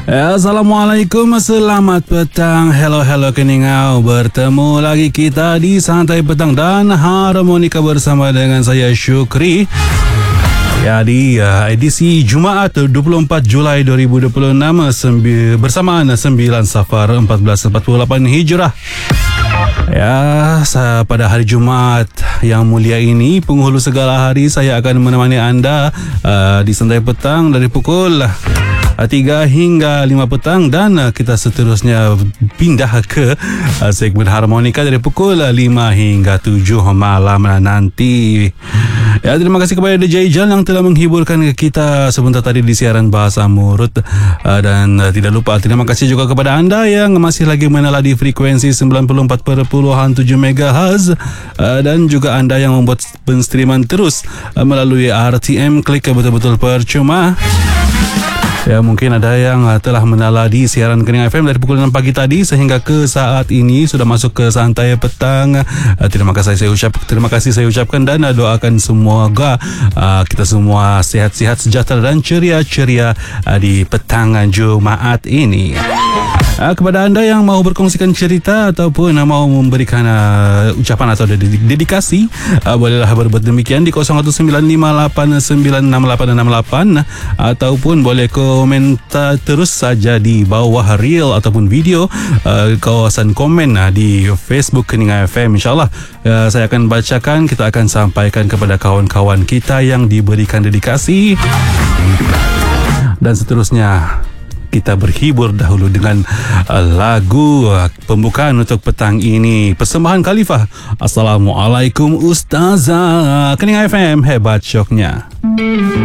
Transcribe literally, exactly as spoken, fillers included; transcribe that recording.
Assalamualaikum, selamat petang. Hello, hello keningau. Bertemu lagi kita di Santai Petang dan Harmonika bersama dengan saya Syukri. Ya, di uh, edisi Jumaat dua puluh empat Julai dua ribu dua puluh enam sembi- bersamaan sembilan Safar seribu empat ratus empat puluh lapan Hijrah. Ya, pada hari Jumaat yang mulia ini, penghulu segala hari, saya akan menemani anda uh, di Santai Petang dari pukul tiga hingga lima petang, dan uh, kita seterusnya pindah ke uh, segmen Harmonika dari pukul lima hingga tujuh malam nanti. Ya, terima kasih kepada D J Jan yang telah menghiburkan kita sebentar tadi di siaran Bahasa Murut, uh, dan uh, tidak lupa terima kasih juga kepada anda yang masih lagi menala di frekuensi sembilan puluh empat perpuluhan tujuh megahertz, uh, dan juga anda yang membuat penstreaman terus uh, melalui R T M Klik betul-betul percuma. Ya, mungkin ada yang uh, telah menala di siaran Kening F M dari pukul enam pagi tadi sehingga ke saat ini sudah masuk ke Santai Petang. Uh, terima kasih saya ucap, terima kasih saya ucapkan, dan uh, doakan semoga uh, kita semua sehat-sehat, sejahtera dan ceria-ceria uh, di petang Jumaat ini. Uh, kepada anda yang mau berkongsikan cerita ataupun uh, mau memberikan uh, ucapan atau dedikasi, uh, bolehlah berbuat demikian di kosong satu sembilan lima lapan sembilan enam lapan enam lapan, ataupun boleh komentar terus saja di bawah reel ataupun video uh, kawasan komen uh, di Facebook Kening F M. InsyaAllah uh, saya akan bacakan, kita akan sampaikan kepada kawan-kawan kita yang diberikan dedikasi, dan seterusnya kita berhibur dahulu dengan uh, lagu uh, pembukaan untuk petang ini, persembahan Khalifah. Assalamualaikum Ustazah. Kening F M, hebat syoknya.